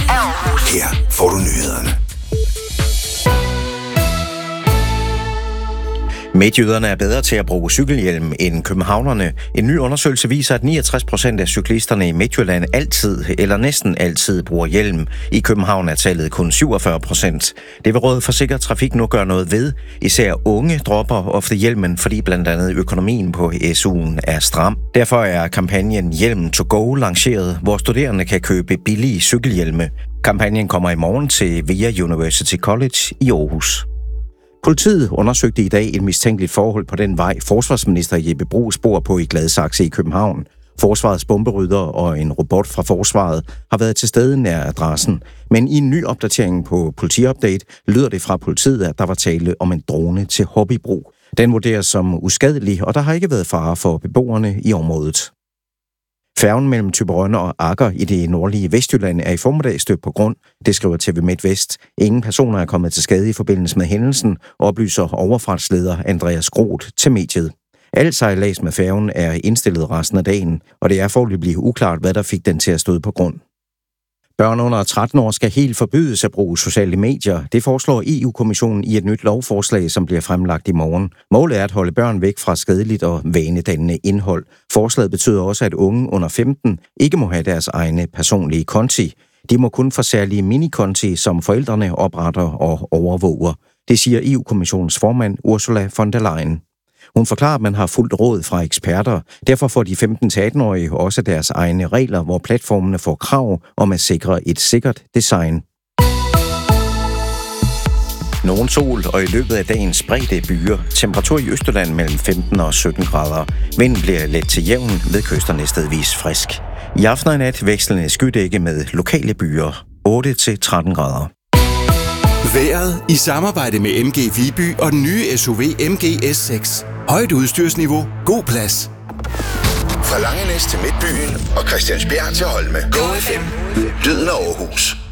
Her får du nyhederne. Midtjyderne er bedre til at bruge cykelhjelm end københavnerne. En ny undersøgelse viser, at 69% af cyklisterne i Midtjylland altid eller næsten altid bruger hjelm. I København er tallet kun 47%. Det vil Rådet for Sikker Trafik nu gøre noget ved. Især unge dropper ofte hjelmen, fordi blandt andet økonomien på SU'en er stram. Derfor er kampagnen Hjelm to Go lanceret, hvor studerende kan købe billige cykelhjelme. Kampagnen kommer i morgen til VIA University College i Aarhus. Politiet undersøgte i dag et mistænkeligt forhold på den vej, forsvarsminister Jeppe Bruus bor på i Gladsaxe i København. Forsvarets bomberydder og en robot fra forsvaret har været til stede nær adressen. Men i en ny opdatering på politiupdate lyder det fra politiet, at der var tale om en drone til hobbybrug. Den vurderes som uskadelig, og der har ikke været fare for beboerne i området. Færgen mellem Thyborøn og Agger i det nordlige Vestjylland er i formiddag stødt på grund. Det skriver TV MidtVest. Ingen personer er kommet til skade i forbindelse med hændelsen, oplyser overfartsleder Andreas Groth til mediet. Al sejlads med færgen er indstillet resten af dagen, og det er foreløbig uklart, hvad der fik den til at støde på grund. Børn under 13 år skal helt forbydes at bruge sociale medier. Det foreslår EU-kommissionen i et nyt lovforslag, som bliver fremlagt i morgen. Målet er at holde børn væk fra skadeligt og vanedannende indhold. Forslaget betyder også, at unge under 15 ikke må have deres egne personlige konti. De må kun få særlige minikonti, som forældrene opretter og overvåger. Det siger EU-kommissionens formand Ursula von der Leyen. Hun forklarer, at man har fulgt råd fra eksperter. Derfor får de 15-18-årige også deres egne regler, hvor platformene får krav om at sikre et sikkert design. Nogen sol, og i løbet af dagen spredte byer. Temperatur i Østjylland mellem 15 og 17 grader. Vinden bliver let til jævn, ved kysterne stedvis frisk. I aften og nat vekslende skydække med lokale byer. 8-13 grader. Vejret i samarbejde med MG Viby og den nye SUV MG S6. Højt udstyrsniveau, god plads. Fra Langenæs til Midtbyen og Christiansbjerg til Holme. Go FM. Lyden af Aarhus.